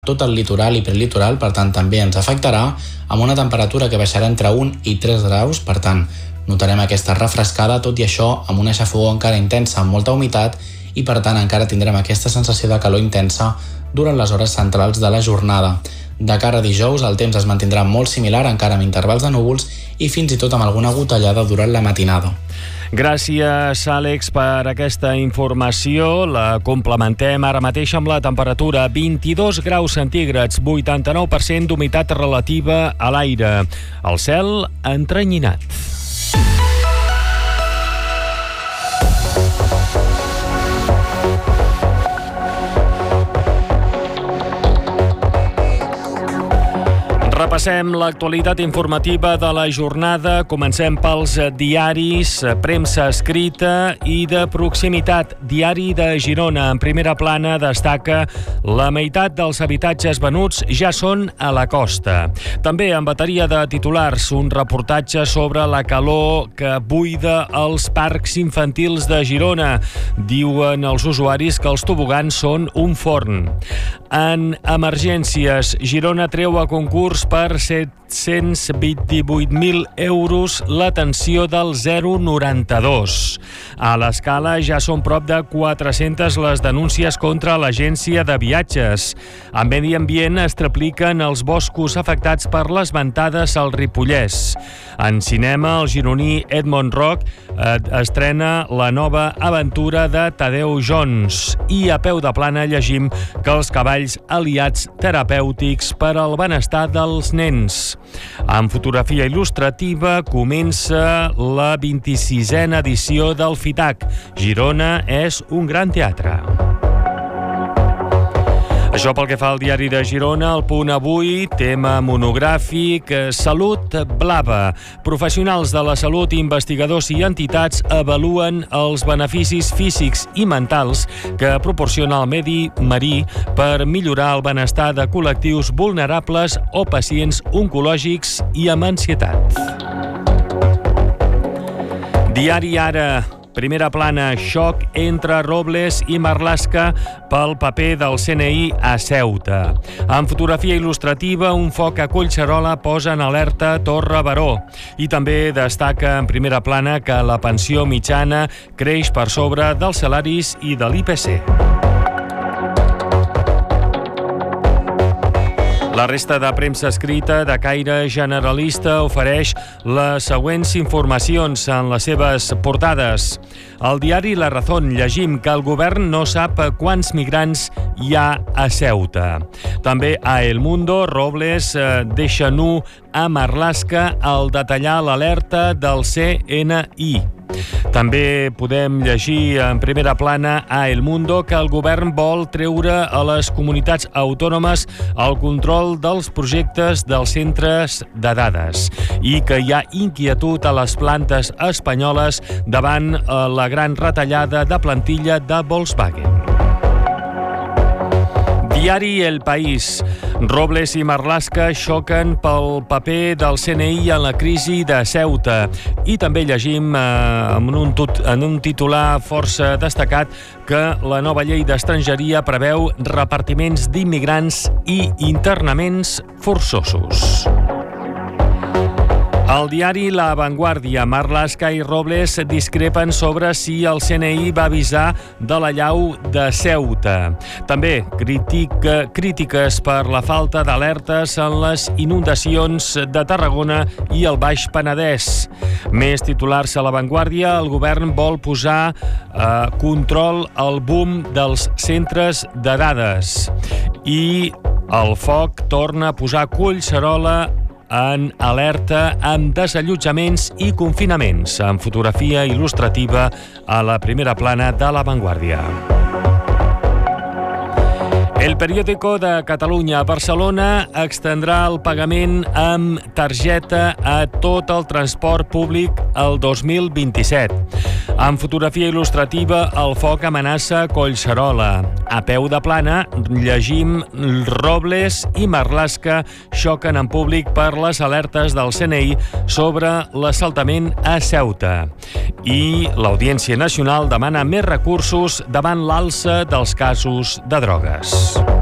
tot el litoral i prelitoral, per tant també ens afectarà, amb una temperatura que baixarà entre 1 i 3 graus, per tant notarem aquesta refrescada, tot i això amb una xafogor encara intensa amb molta humitat i per tant encara tindrem aquesta sensació de calor intensa durant les hores centrals de la jornada. De cara a dijous el temps es mantindrà molt similar, encara amb intervals de núvols i fins i tot amb alguna gotellada durant la matinada. Gràcies, Àlex, per aquesta informació. La complementem ara mateix amb la temperatura 22 graus centígrads, 89% d'humitat relativa a l'aire. El cel entrenyinat. Repassem l'actualitat informativa de la jornada. Comencem pels diaris, premsa escrita i de proximitat. Diari de Girona, en primera plana, destaca la meitat dels habitatges venuts ja són a la costa. També en bateria de titulars, un reportatge sobre la calor que buida els parcs infantils de Girona. Diuen els usuaris que els tobogans són un forn. En emergències, Girona treu a concurs per 728.000 euros l'atenció del 092. A l'Escala ja són prop de 400 les denúncies contra l'agència de viatges. A Medi Ambient es tripliquen els boscos afectats per les ventades al Ripollès. En cinema, el gironí Edmond Roc estrena la nova aventura de Tadeu Jones. I a peu de plana llegim que els cavalls aliats terapèutics per al benestar dels nens. En fotografia il·lustrativa comença la 26a edició del FITAC. Girona és un gran teatre. Això pel que fa al diari de Girona. El Punt avui, tema monogràfic, Salut Blava. Professionals de la salut, investigadors i entitats avaluen els beneficis físics i mentals que proporciona el medi marí per millorar el benestar de col·lectius vulnerables o pacients oncològics i amb ansietat. Diari Ara. Primera plana, xoc entre Robles i Marlaska pel paper del CNI a Ceuta. En fotografia il·lustrativa, un foc a Collserola posa en alerta Torre Baró. I també destaca en primera plana que la pensió mitjana creix per sobre dels salaris i de l'IPC. La resta de premsa escrita de caire generalista ofereix les següents informacions en les seves portades. Al diari La Razón llegim que el govern no sap quants migrants hi ha a Ceuta. També a El Mundo, Robles deixa nu a Marlaska al detallar l'alerta del CNI. També podem llegir en primera plana a El Mundo que el govern vol treure a les comunitats autònomes el control dels projectes dels centres de dades i que hi ha inquietud a les plantes espanyoles davant la gran retallada de plantilla de Volkswagen. Diari El País. Robles i Marlaska xoquen pel paper del CNI en la crisi de Ceuta. I també llegim en un titular força destacat que la nova llei d'estrangeria preveu repartiments d'immigrants i internaments forçosos. Al diari La Vanguardia, Marlaska i Robles discrepen sobre si el CNI va avisar de l'allau de Ceuta. També crítiques per la falta d'alertes en les inundacions de Tarragona i el Baix Penedès. Més titulars a La Vanguardia, el govern vol posar control al boom dels centres de dades. I el foc torna a posar Collserola en alerta amb desallotjaments i confinaments, en fotografia il·lustrativa a la primera plana de La Vanguardia. El Periódico de Catalunya. Barcelona extendrà el pagament amb targeta a tot el transport públic el 2027. En fotografia il·lustrativa, el foc amenaça Collserola. A peu de plana, llegim Robles i Marlaska xoquen en públic per les alertes del CNI sobre l'assaltament a Ceuta. I l'Audiència Nacional demana més recursos davant l'alça dels casos de drogues.